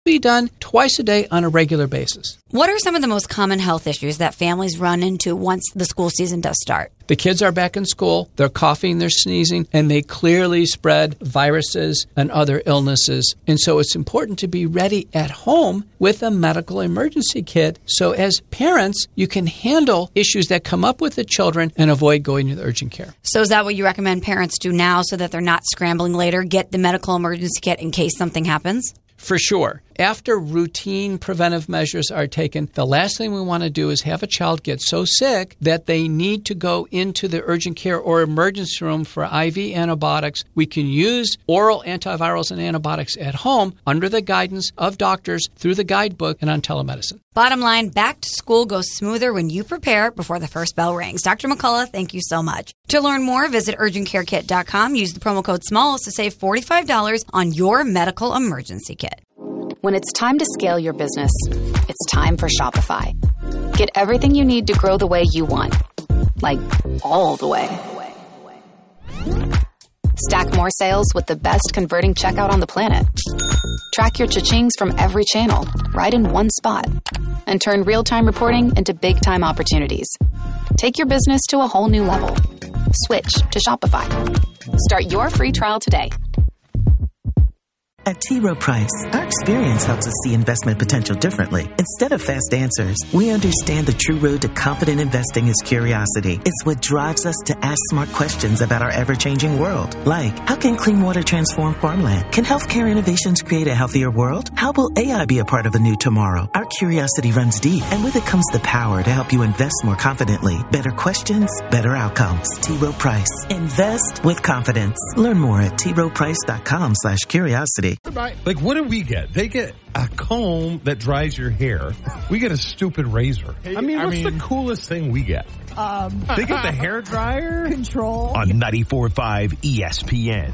be done twice a day on a regular basis. What are some of the most common health issues that families run into once the school season does start? The kids are back in school, they're coughing, they're sneezing, and they clearly spread viruses and other illnesses. And so it's important to be ready at home with a medical emergency kit. So as parents, you can handle issues that come up with the children and avoid going to the urgent care. So is that what you recommend parents do now so that they're not scrambling later? Get the medical emergency kit in case something happens? For sure. After routine preventive measures are taken, the last thing we want to do is have a child get so sick that they need to go into the urgent care or emergency room for IV antibiotics. We can use oral antivirals and antibiotics at home under the guidance of doctors through the guidebook and on telemedicine. Bottom line, back to school goes smoother when you prepare before the first bell rings. Dr. McCullough, thank you so much. To learn more, visit urgentcarekit.com. Use the promo code SMALLS to save $45 on your medical emergency kit. When it's time to scale your business, it's time for Shopify. Get everything you need to grow the way you want. Like, all the way. Stack more sales with the best converting checkout on the planet. Track your cha-chings from every channel, right in one spot. And turn real-time reporting into big-time opportunities. Take your business to a whole new level. Switch to Shopify. Start your free trial today. At T. Rowe Price, our experience helps us see investment potential differently. Instead of fast answers, we understand the true road to confident investing is curiosity. It's what drives us to ask smart questions about our ever-changing world. Like, how can clean water transform farmland? Can healthcare innovations create a healthier world? How will AI be a part of a new tomorrow? Our curiosity runs deep, and with it comes the power to help you invest more confidently. Better questions, better outcomes. T. Rowe Price. Invest with confidence. Learn more at troweprice.com/curiosity. Like, what do we get? They get a comb that dries your hair. We get a stupid razor. I mean, what's the coolest thing we get? They get the hair dryer? Control. On 94.5 ESPN.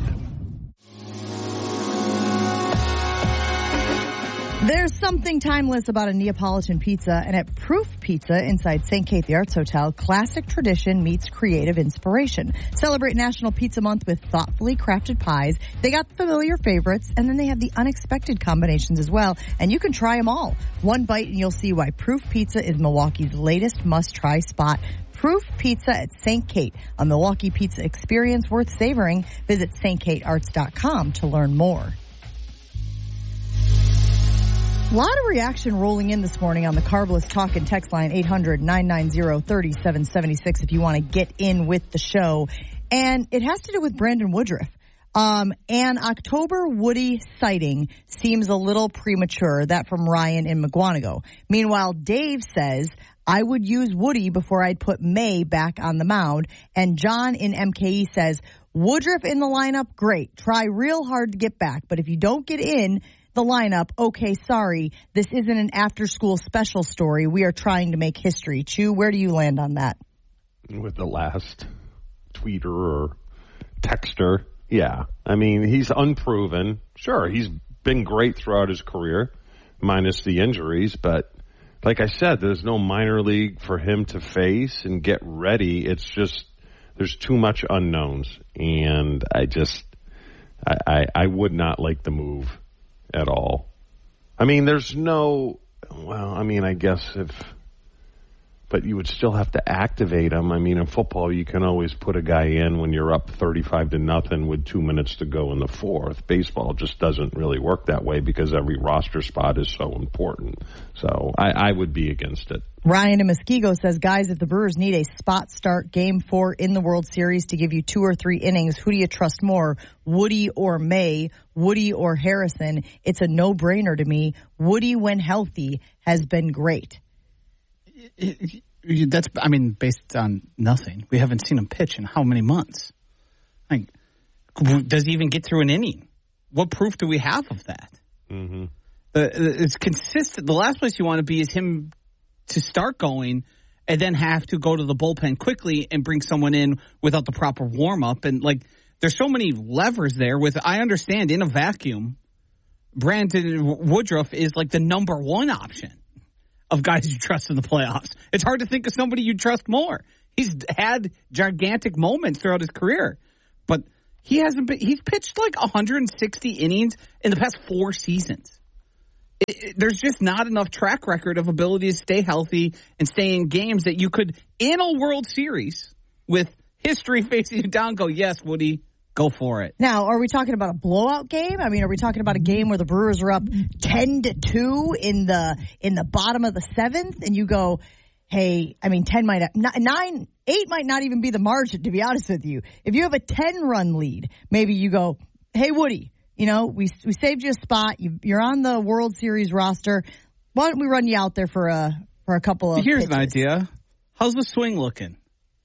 There's something timeless about a Neapolitan pizza, and at Proof Pizza inside St. Kate the Arts Hotel, classic tradition meets creative inspiration. Celebrate National Pizza Month with thoughtfully crafted pies. They got the familiar favorites, and then they have the unexpected combinations as well, and you can try them all. One bite and you'll see why Proof Pizza is Milwaukee's latest must-try spot. Proof Pizza at St. Kate, a Milwaukee pizza experience worth savoring. Visit stkatearts.com to learn more. A lot of reaction rolling in this morning on the Carbless Talk and Text line 800-990-3776 if you want to get in with the show. And it has to do with Brandon Woodruff. An October Woody sighting seems a little premature. That from Ryan in McGuanago. Meanwhile, Dave says, I would use Woody before I'd put May back on the mound. And John in MKE says, Woodruff in the lineup, great. Try real hard to get back. But if you don't get in the lineup, okay, sorry, this isn't an after-school special story. We are trying to make history. Chew, where do you land on that? With the last tweeter or texter, yeah. I mean, he's unproven. Sure, he's been great throughout his career, minus the injuries, but like I said, there's no minor league for him to face and get ready. It's just, there's too much unknowns, and I would not like the move at all. I mean, there's no, I guess but you would still have to activate him. I mean, in football, you can always put a guy in when you're up 35-0 with 2 minutes to go in the fourth. Baseball just doesn't really work that way because every roster spot is so important. So I would be against it. Ryan in Muskego says, guys, if the Brewers need a spot start Game 4 in the World Series to give you 2 or 3 innings, who do you trust more, Woody or May, Woody or Harrison? It's a no-brainer to me. Woody, when healthy, has been great. That's, based on nothing. We haven't seen him pitch in how many months? Like, does he even get through an inning? What proof do we have of that? Mm-hmm. It's consistent. The last place you want to be is him to start going and then have to go to the bullpen quickly and bring someone in without the proper warm-up. And, there's so many levers there. I understand, in a vacuum, Brandon Woodruff is, the number one option of guys you trust in the playoffs. It's hard to think of somebody you trust more. He's had gigantic moments throughout his career, but he's pitched 160 innings in the past 4 seasons. there's just not enough track record of ability to stay healthy and stay in games that you could, in a World Series with history facing you down, go, yes, Woody, go for it. Now, are we talking about a blowout game? I mean, are we talking about a game where the Brewers are up 10-2 in the bottom of the seventh, and you go, hey, I mean, 8 might not even be the margin, to be honest with you. If you have a 10-run lead, maybe you go, hey, Woody, you know, we saved you a spot. You're on the World Series roster. Why don't we run you out there for a couple of Here's pitches? an idea. How's the swing looking?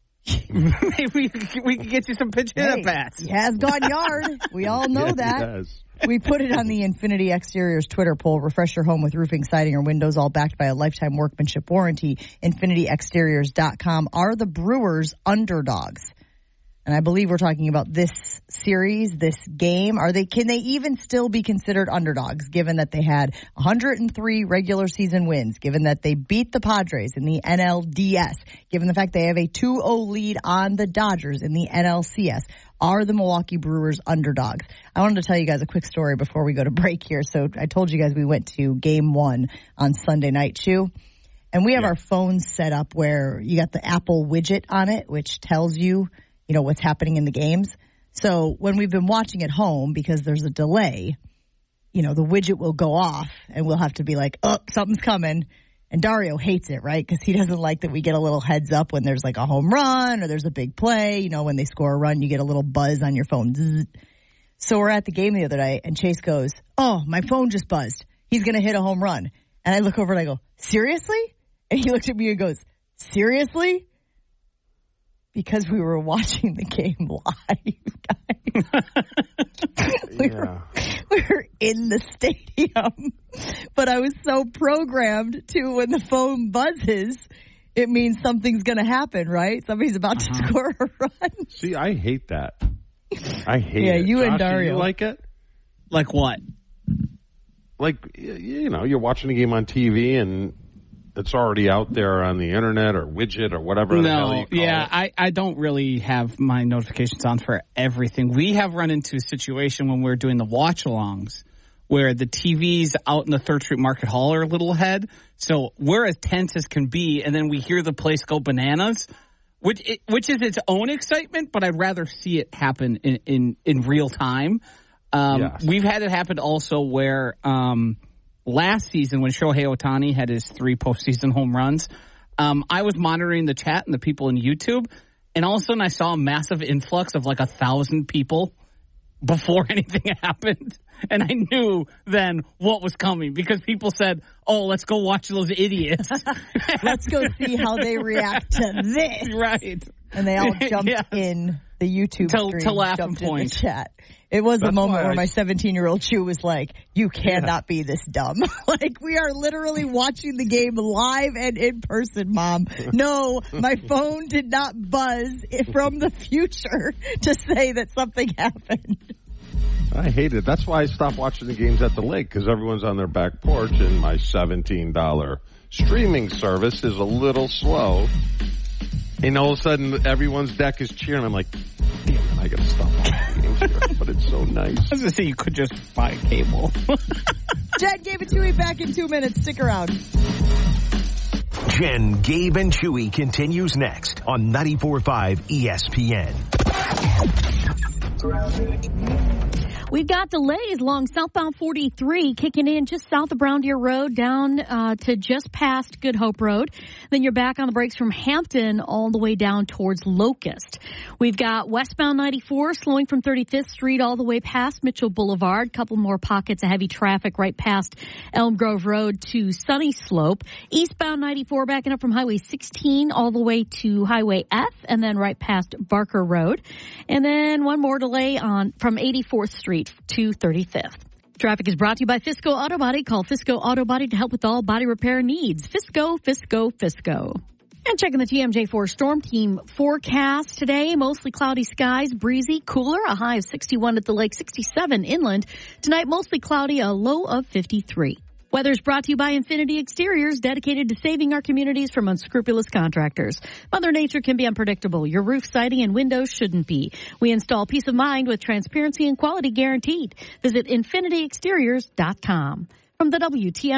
Maybe we can get you some pitch hit at bats. He has gone yard. We all know that. He has. We put it on the Infinity Exteriors Twitter poll. Refresh your home with roofing, siding, or windows, all backed by a lifetime workmanship warranty. InfinityExteriors.com. Are the Brewers underdogs? And I believe we're talking about this series, this game. Can they even still be considered underdogs, given that they had 103 regular season wins, given that they beat the Padres in the NLDS, given the fact they have a 2-0 lead on the Dodgers in the NLCS? Are the Milwaukee Brewers underdogs? I wanted to tell you guys a quick story before we go to break here. So I told you guys we went to Game 1 on Sunday night, Chew. And we have our phones set up where you got the Apple widget on it, which tells you, you know, what's happening in the games. So when we've been watching at home, because there's a delay, you know, the widget will go off and we'll have to be like, oh, something's coming. And Dario hates it, right? Because he doesn't like that we get a little heads up when there's like a home run or there's a big play. You know, when they score a run, you get a little buzz on your phone. Zzz. So we're at the game the other night and Chase goes, oh, my phone just buzzed. He's going to hit a home run. And I look over and I go, seriously? And he looks at me and goes, seriously? Because we were watching the game live, guys. we were in the stadium. But I was so programmed to, when the phone buzzes, it means something's going to happen, right? Somebody's about to score a run. See, I hate that. I hate it. Yeah, you Josh, and Dario. do you like it? Like what? Like, you know, you're watching a game on TV and it's already out there on the internet or widget or whatever. No, I don't really have my notifications on for everything. We have run into a situation when we're doing the watch-alongs where the TVs out in the 3rd Street Market Hall are a little ahead. So we're as tense as can be, and then we hear the place go bananas, which is its own excitement, but I'd rather see it happen in real time. Yes. We've had it happen also where last season when Shohei Ohtani had his 3 postseason home runs, I was monitoring the chat and the people in YouTube, and all of a sudden I saw a massive influx of like 1,000 people before anything happened. And I knew then what was coming because people said, oh, let's go watch those idiots. Let's go see how they react to this. Right. And they all jumped in the YouTube stream, to laugh jumped and in the point. chat. It was That's a moment why where my 17-year-old Chew was like, you cannot be this dumb. Like, we are literally watching the game live and in person, Mom. No, my phone did not buzz from the future to say that something happened. I hate it. That's why I stopped watching the games at the lake, because everyone's on their back porch and my $17 streaming service is a little slow. And all of a sudden, everyone's deck is cheering. I'm like, damn it, I got to stop watching games here. But it's so nice. I was going to say you could just buy cable. Jen, Gabe, and Chewy back in 2 minutes. Stick around. Jen, Gabe, and Chewy continues next on 94.5 ESPN. We've got delays along southbound 43 kicking in just south of Brown Deer Road down to just past Good Hope Road. Then you're back on the brakes from Hampton all the way down towards Locust. We've got westbound 94 slowing from 35th Street all the way past Mitchell Boulevard. Couple more pockets of heavy traffic right past Elm Grove Road to Sunny Slope. Eastbound 94 backing up from Highway 16 all the way to Highway F and then right past Barker Road. And then one more delay from 84th Street to 35th. Traffic is brought to you by Fisco Auto Body. Call Fisco Auto Body to help with all body repair needs. Fisco, Fisco, Fisco. And checking the TMJ4 Storm Team forecast today, mostly cloudy skies, breezy, cooler, a high of 61 at the lake, 67 inland. Tonight, mostly cloudy, a low of 53. Weather is brought to you by Infinity Exteriors, dedicated to saving our communities from unscrupulous contractors. Mother Nature can be unpredictable. Your roof, siding, and windows shouldn't be. We install peace of mind with transparency and quality guaranteed. Visit infinityexteriors.com. From the WTM